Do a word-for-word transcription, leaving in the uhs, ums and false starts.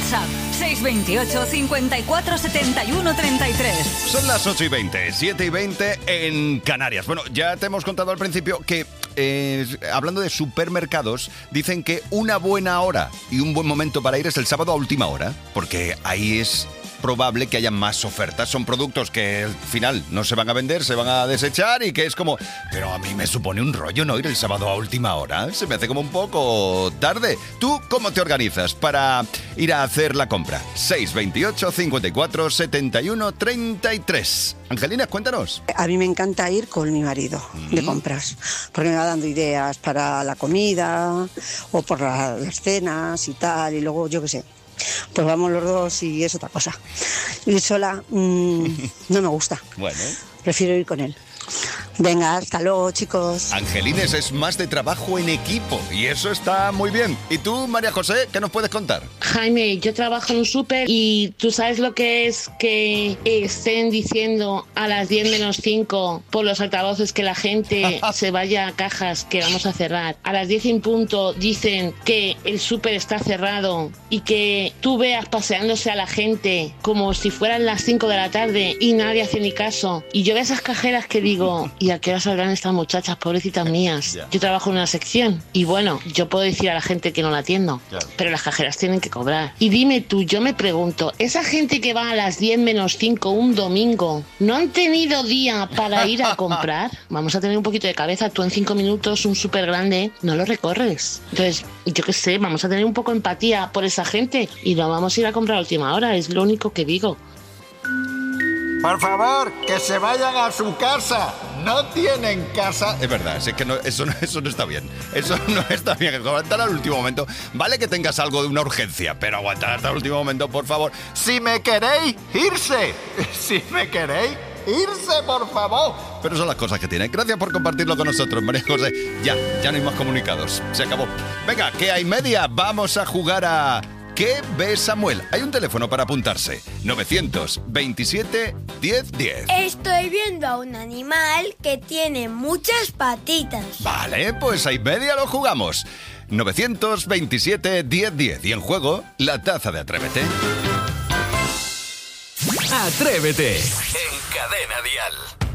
WhatsApp seis veintiocho, cincuenta y cuatro, setenta y uno, treinta y tres. Son las ocho y veinte, siete y veinte en Canarias. Bueno, ya te hemos contado al principio que, eh, hablando de supermercados, dicen que una buena hora y un buen momento para ir es el sábado a última hora, porque ahí es probable que haya más ofertas. Son productos que al final no se van a vender, se van a desechar y que es como... Pero a mí me supone un rollo no ir el sábado a última hora. Se me hace como un poco tarde. ¿Tú cómo te organizas para ir a hacer la compra? seis veintiocho, cincuenta y cuatro, setenta y uno, treinta y tres. Angelina, cuéntanos. A mí me encanta ir con mi marido mm. de compras, porque me va dando ideas para la comida o por la, las cenas y tal, y luego yo qué sé. Pues vamos los dos y es otra cosa. Ir sola mmm, no me gusta. Bueno. Prefiero ir con él. Venga, hasta luego, chicos. Angelines es más de trabajo en equipo y eso está muy bien. ¿Y tú, María José, qué nos puedes contar? Jaime, yo trabajo en un súper y tú sabes lo que es que estén diciendo a las diez menos cinco por los altavoces que la gente se vaya a cajas que vamos a cerrar. A las diez en punto dicen que el súper está cerrado y que tú veas paseándose a la gente como si fueran las cinco de la tarde y nadie hace ni caso. Y yo veo esas cajeras que digo, ¿y a qué hora saldrán estas muchachas, pobrecitas mías? Yo trabajo en una sección y bueno, yo puedo decir a la gente que no la atiendo, pero las cajeras tienen que cobrar. Y dime tú, yo me pregunto, esa gente que va a las diez menos cinco un domingo, ¿no han tenido día para ir a comprar? Vamos a tener un poquito de cabeza. Tú en cinco minutos, un súper grande, no lo recorres. Entonces, yo qué sé, vamos a tener un poco de empatía por esa gente y no vamos a ir a comprar a última hora, es lo único que digo. Por favor, que se vayan a su casa. No tienen casa. Es verdad, es que no, eso, no, eso no está bien. Eso no está bien. Aguantar al último momento. Vale que tengas algo de una urgencia, pero aguantar hasta el último momento, por favor. Si me queréis, irse. Si me queréis, irse, por favor. Pero son las cosas que tienen. Gracias por compartirlo con nosotros, María José. Ya, ya no hay más comunicados. Se acabó. Venga, que hay media. Vamos a jugar a... ¿Qué ve Samuel? Hay un teléfono para apuntarse. novecientos veintisiete, diez, diez. Estoy viendo a un animal que tiene muchas patitas. Vale, pues hay media lo jugamos. novecientos veintisiete, diez, diez. Y en juego, la taza de Atrévete. Atrévete. En Cadena Dial.